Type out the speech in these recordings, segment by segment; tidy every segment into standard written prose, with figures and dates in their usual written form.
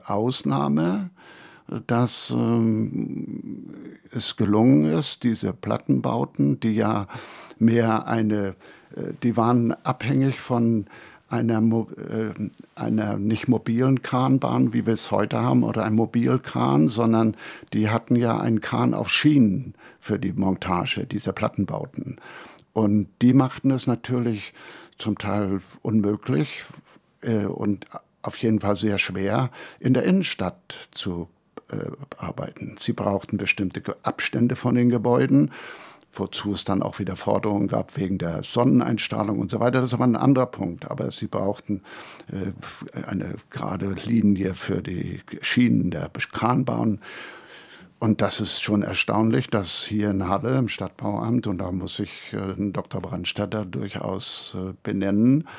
Ausnahme, dass es gelungen ist, diese Plattenbauten, die ja mehr die waren abhängig von einer nicht mobilen Kranbahn, wie wir es heute haben, oder ein Mobilkran, sondern die hatten ja einen Kran auf Schienen für die Montage dieser Plattenbauten. Und die machten es natürlich zum Teil unmöglich und auf jeden Fall sehr schwer, in der Innenstadt zu arbeiten. Sie brauchten bestimmte Abstände von den Gebäuden, wozu es dann auch wieder Forderungen gab wegen der Sonneneinstrahlung und so weiter. Das ist aber ein anderer Punkt. Aber sie brauchten eine gerade Linie für die Schienen der Kranbahn. Und das ist schon erstaunlich, dass hier in Halle im Stadtbauamt, und da muss ich Dr. Brandstätter durchaus benennen,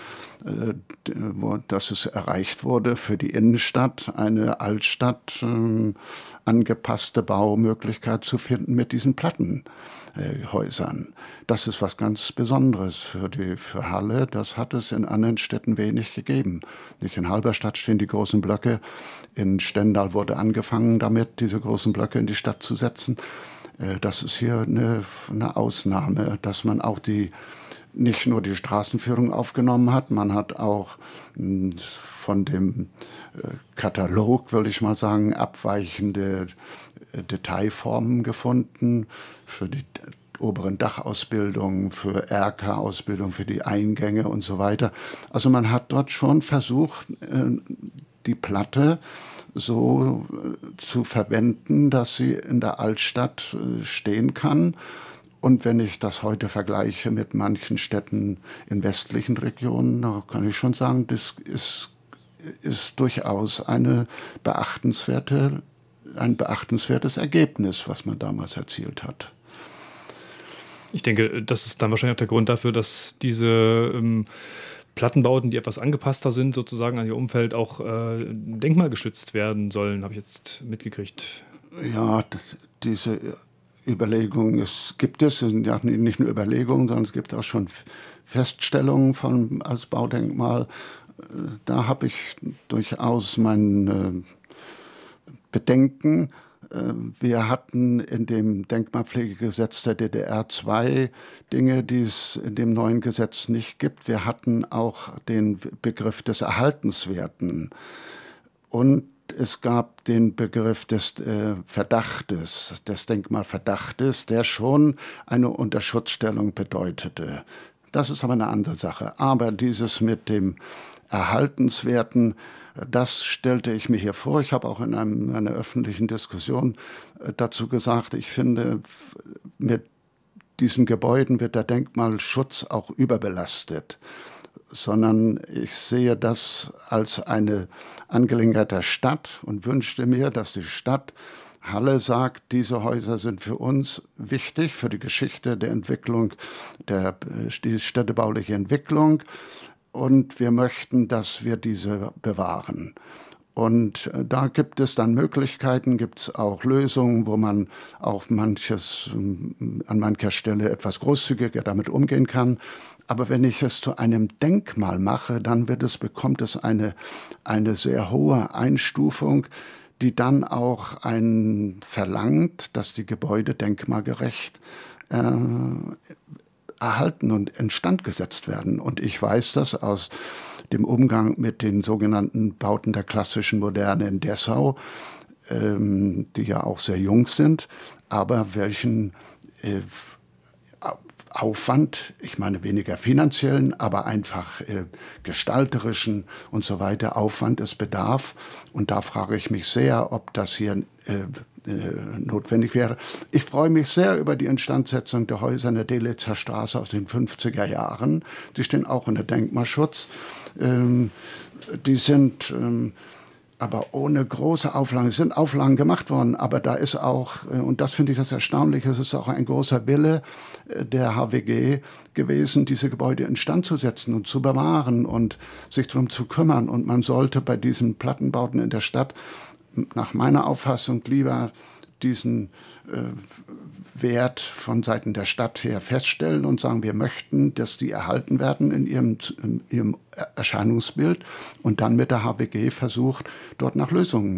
dass es erreicht wurde, für die Innenstadt eine Altstadt angepasste Baumöglichkeit zu finden mit diesen Plattenhäusern. Das ist was ganz Besonderes für Halle. Das hat es in anderen Städten wenig gegeben. Nicht in Halberstadt stehen die großen Blöcke. In Stendal wurde angefangen damit, diese großen Blöcke in die Stadt zu setzen. Das ist hier eine Ausnahme, dass man auch nicht nur die Straßenführung aufgenommen hat, man hat auch von dem Katalog, würde ich mal sagen, abweichende Detailformen gefunden für die oberen Dachausbildung, für Erker-Ausbildung, für die Eingänge und so weiter. Also man hat dort schon versucht, die Platte so zu verwenden, dass sie in der Altstadt stehen kann. Und wenn ich das heute vergleiche mit manchen Städten in westlichen Regionen, da kann ich schon sagen, das ist durchaus ein beachtenswertes Ergebnis, was man damals erzielt hat. Ich denke, das ist dann wahrscheinlich auch der Grund dafür, dass diese Plattenbauten, die etwas angepasster sind, sozusagen an ihr Umfeld, auch denkmalgeschützt werden sollen, habe ich jetzt mitgekriegt. Ja, diese Überlegungen gibt es. Es sind ja nicht nur Überlegungen, sondern es gibt auch schon Feststellungen als Baudenkmal. Da habe ich durchaus mein Bedenken. Wir hatten in dem Denkmalpflegegesetz der DDR 2 Dinge, die es in dem neuen Gesetz nicht gibt. Wir hatten auch den Begriff des Erhaltenswerten und es gab den Begriff des Verdachtes, des Denkmalverdachtes, der schon eine Unterschutzstellung bedeutete. Das ist aber eine andere Sache. Aber dieses mit dem Erhaltenswerten, das stellte ich mir hier vor. Ich habe auch in einer öffentlichen Diskussion dazu gesagt, ich finde, mit diesen Gebäuden wird der Denkmalschutz auch überbelastet, sondern ich sehe das als eine Angelegenheit der Stadt und wünschte mir, dass die Stadt Halle sagt, diese Häuser sind für uns wichtig, für die Geschichte der Entwicklung, die städtebauliche Entwicklung. Und wir möchten, dass wir diese bewahren. Und da gibt es dann Möglichkeiten, gibt es auch Lösungen, wo man auch an mancher Stelle etwas großzügiger damit umgehen kann. Aber wenn ich es zu einem Denkmal mache, dann bekommt es eine sehr hohe Einstufung, die dann auch verlangt, dass die Gebäude denkmalgerecht erhalten und instand gesetzt werden. Und ich weiß das aus dem Umgang mit den sogenannten Bauten der klassischen Moderne in Dessau, die ja auch sehr jung sind, aber welchen Aufwand, ich meine weniger finanziellen, aber einfach gestalterischen und so weiter Aufwand es bedarf. Und da frage ich mich sehr, ob das hier notwendig wäre. Ich freue mich sehr über die Instandsetzung der Häuser in der Delitzer Straße aus den 50er Jahren. Die stehen auch unter Denkmalschutz. Die sind aber ohne große Auflagen. Es sind Auflagen gemacht worden, aber da ist auch, und das finde ich das Erstaunliche, es ist auch ein großer Wille der HWG gewesen, diese Gebäude instand zu setzen und zu bewahren und sich darum zu kümmern. Und man sollte bei diesen Plattenbauten in der Stadt nach meiner Auffassung lieber diesen Wert von Seiten der Stadt her feststellen und sagen, wir möchten, dass die erhalten werden in ihrem Erscheinungsbild und dann mit der HWG versucht, dort nach Lösungen